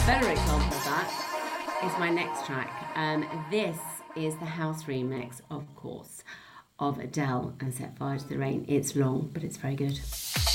Better example of that is my next track. This is the house remix, of course, of Adele and Set Fire to the Rain. It's long, but it's very good.